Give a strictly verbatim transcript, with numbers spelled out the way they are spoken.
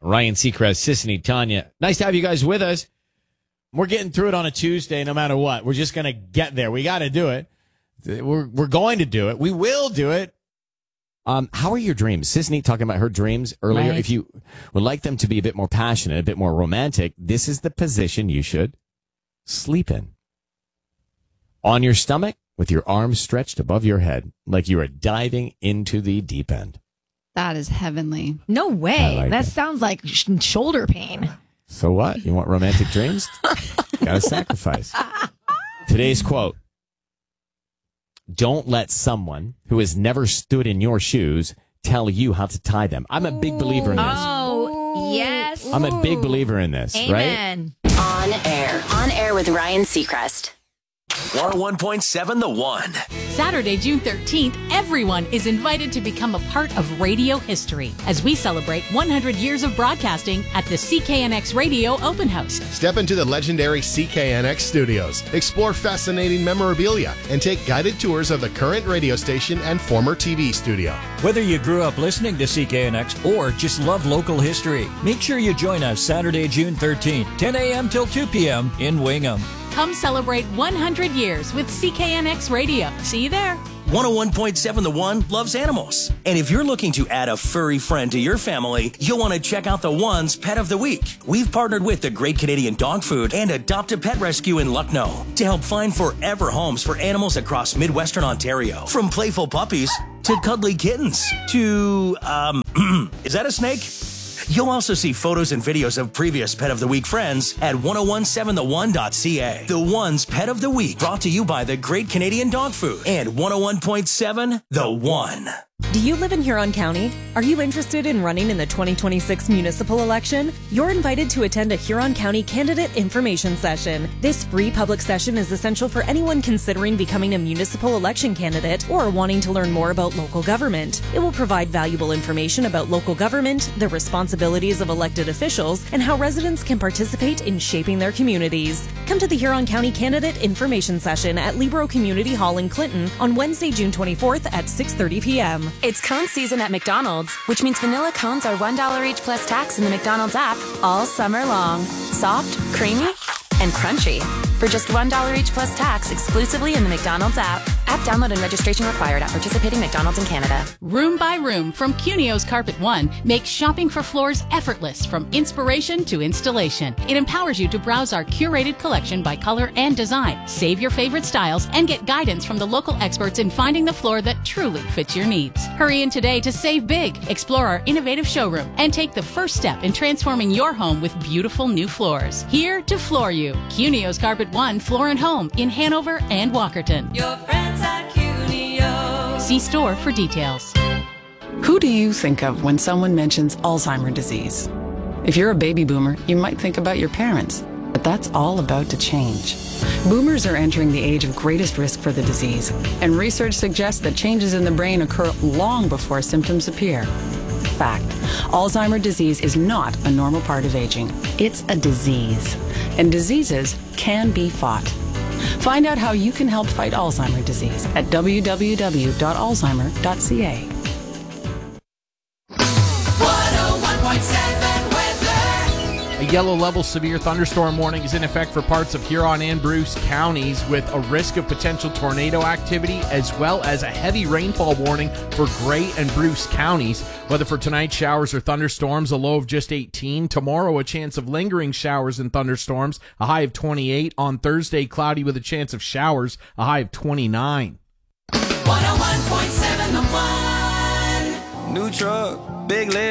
Ryan Seacrest, Sissany, Tanya. Nice to have you guys with us. We're getting through it on a Tuesday no matter what. We're just going to get there. We got to do it. We're we're going to do it. We will do it. Um, how are your dreams? Sissany talking about her dreams earlier. Right. If you would like them to be a bit more passionate, a bit more romantic, this is the position you should sleep in. On your stomach with your arms stretched above your head like you are diving into the deep end. That is heavenly. No way. like that it. sounds like sh- shoulder pain. So what? You want romantic dreams? Gotta sacrifice. Today's quote. Don't let someone who has never stood in your shoes tell you how to tie them. I'm a big believer in this. Oh, yes. I'm a big believer in this, Amen. right? On air. On air with Ryan Seacrest. one oh one point seven The One. Saturday, June thirteenth, everyone is invited to become a part of radio history as we celebrate one hundred years of broadcasting at the C K N X Radio Open House. Step into the legendary C K N X studios, explore fascinating memorabilia, and take guided tours of the current radio station and former T V studio. Whether you grew up listening to C K N X or just love local history, make sure you join us Saturday, June thirteenth, ten a.m. till two p.m. in Wingham. Come celebrate one hundred years with C K N X Radio. See you there. one oh one point seven The One loves animals. And if you're looking to add a furry friend to your family, you'll want to check out The One's Pet of the Week. We've partnered with the Great Canadian Dog Food and Adopt a Pet Rescue in Lucknow to help find forever homes for animals across Midwestern Ontario. From playful puppies to cuddly kittens to, um, is that a snake? You'll also see photos and videos of previous Pet of the Week friends at ten seventeen the one dot c a. The One's Pet of the Week, brought to you by the Great Canadian Dog Food and one oh one point seven The One. Do you live in Huron County? Are you interested in running in the twenty twenty-six municipal election? You're invited to attend a Huron County candidate information session. This free public session is essential for anyone considering becoming a municipal election candidate or wanting to learn more about local government. It will provide valuable information about local government, the responsibilities of elected officials, and how residents can participate in shaping their communities. Come to the Huron County candidate information session at Libro Community Hall in Clinton on Wednesday, June twenty-fourth at six thirty p.m. It's cone season at McDonald's, which means vanilla cones are one dollar each plus tax in the McDonald's app all summer long. Soft, creamy, and crunchy. For just one dollar each plus tax exclusively in the McDonald's app. App download and registration required at participating McDonald's in Canada. Room by Room from Cunio's Carpet One makes shopping for floors effortless from inspiration to installation. It empowers you to browse our curated collection by color and design, save your favorite styles, and get guidance from the local experts in finding the floor that truly fits your needs. Hurry in today to save big, explore our innovative showroom, and take the first step in transforming your home with beautiful new floors. Here to floor you. Cunio's Carpet One Floor and Home in Hanover and Walkerton. Your friends at Cunio. See store for details. Who do you think of when someone mentions Alzheimer's disease? If you're a baby boomer, you might think about your parents, but that's all about to change. Boomers are entering the age of greatest risk for the disease, and research suggests that changes in the brain occur long before symptoms appear. Fact: Alzheimer's disease is not a normal part of aging. It's a disease, and diseases can be fought. Find out how you can help fight Alzheimer's disease at w w w dot alzheimer dot c a. one oh one point seven weather. A yellow level severe thunderstorm warning is in effect for parts of Huron and Bruce counties, with a risk of potential tornado activity as well as a heavy rainfall warning for Grey and Bruce counties. Weather for tonight: showers or thunderstorms, a low of just eighteen. Tomorrow, a chance of lingering showers and thunderstorms, a high of twenty-eight. On Thursday, cloudy with a chance of showers, a high of twenty-nine. one oh one point seven The One. New truck, big lift.